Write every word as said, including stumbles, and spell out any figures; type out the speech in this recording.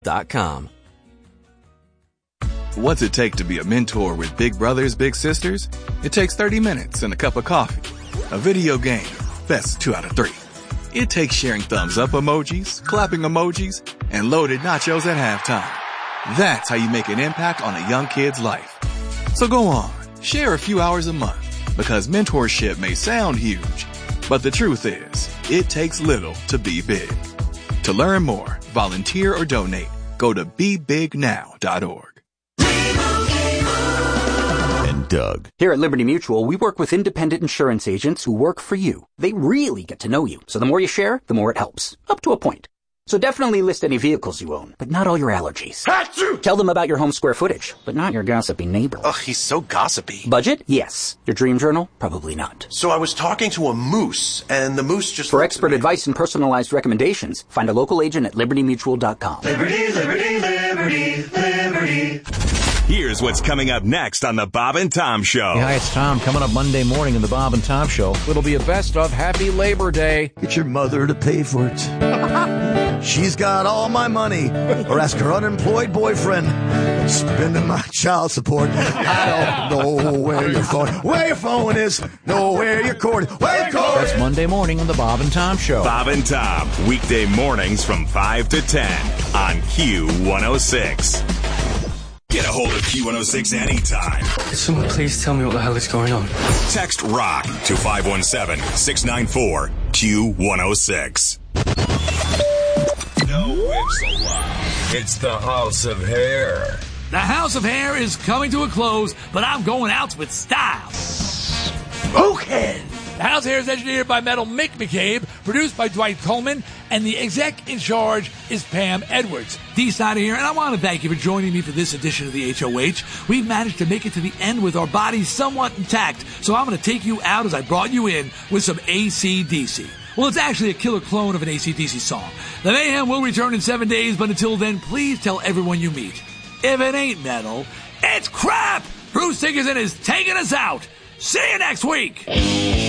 dot com. What's it take to be a mentor with big brothers, big sisters? It takes thirty minutes and a cup of coffee. A video game. Best two out of three. It takes sharing thumbs up emojis, clapping emojis, and loaded nachos at halftime. That's how you make an impact on a young kid's life. So go on, share a few hours a month, because mentorship may sound huge, but the truth is, it takes little to be big. To learn more, volunteer or donate, go to be big now dot org. And Doug. Here at Liberty Mutual, we work with independent insurance agents who work for you. They really get to know you, so the more you share, the more it helps. Up to a point. So definitely list any vehicles you own, but not all your allergies. Achoo! Tell them about your home square footage, but not your gossipy neighbor. Ugh, he's so gossipy. Budget? Yes. Your dream journal? Probably not. So I was talking to a moose, and the moose just... For expert advice and personalized recommendations, find a local agent at liberty mutual dot com. Liberty, liberty, liberty, liberty. Here's what's coming up next on the Bob and Tom Show. Yeah, hi, it's Tom. Coming up Monday morning in the Bob and Tom Show. It'll be a best of Happy Labor Day. Get your mother to pay for it. She's got all my money. Or ask her unemployed boyfriend. Spending my child support. I don't know where your phone, where your phone is. Know where your cord, where your cord. That's Monday morning in the Bob and Tom Show. Bob and Tom, weekday mornings from five to ten on Q one oh six. Get a hold of Q one oh six anytime. Someone please tell me what the hell is going on. Text ROCK to five one seven, six nine four, Q one oh six. No whips allowed. It's the House of Hair. The House of Hair is coming to a close, but I'm going out with style. Okay. The House of Hair is engineered by Metal Mick McCabe, produced by Dwight Coleman, and the exec in charge is Pam Edwards. D-Side here, and I want to thank you for joining me for this edition of the H O H. We've managed to make it to the end with our bodies somewhat intact, so I'm going to take you out as I brought you in with some A C D C. Well, it's actually a killer clone of an A C D C song. The Mayhem will return in seven days, but until then, please tell everyone you meet, if it ain't metal, it's crap! Bruce Dickinson is taking us out. See you next week!